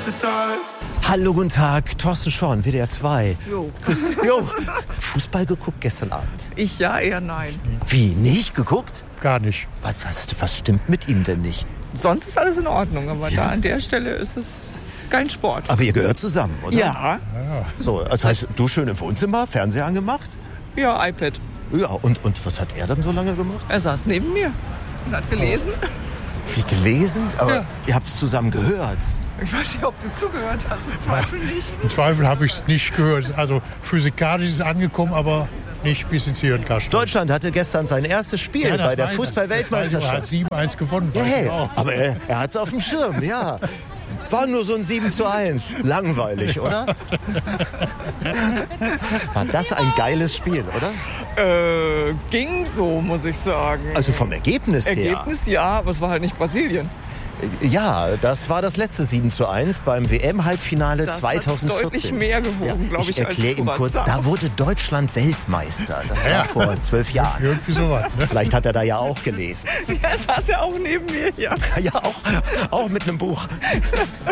the dark. Hallo, guten Tag, Thorsten Schorn, WDR 2. Jo. Jo. Fußball geguckt gestern Abend? Ich ja, eher nein. Wie, nicht geguckt? Gar nicht. Was stimmt mit ihm denn nicht? Sonst ist alles in Ordnung, aber da an der Stelle ist es kein Sport. Aber ihr gehört zusammen, oder? Ja, So, das heißt, du schön im Wohnzimmer, Fernseher angemacht? ja, iPad. Ja, und was hat er dann so lange gemacht? Er saß neben mir und hat gelesen. Wie gelesen? Aber Ja. ihr habt es zusammen gehört. Ich weiß nicht, ob du zugehört hast, im Zweifel nicht. Im Zweifel habe ich es nicht gehört. Also physikalisch ist es angekommen, aber nicht bis ins Hirnkasten. Deutschland hatte gestern sein erstes Spiel Ja, das bei der weiß ich. Fußball-Weltmeisterschaft. Er hat 7-1 gewonnen. Ja, weiß ich hey, auch. aber er hat es auf dem Schirm, ja. War nur so ein 7:1. Langweilig, oder? War das ein geiles Spiel, oder? Ging so, muss ich sagen. Also vom Ergebnis her. Ergebnis ja, aber es war halt nicht Brasilien. Ja, das war das letzte 7:1 beim WM-Halbfinale Das 2014. hat deutlich mehr gewogen, glaube ich, als erkläre ihm kurz, Croissant. da wurde Deutschland Weltmeister. Das war Ja. vor 12 Jahren. Irgendwie sowas. Ne? Vielleicht hat er da ja auch gelesen. Er saß ja auch neben mir, ja. Ja, auch mit einem Buch.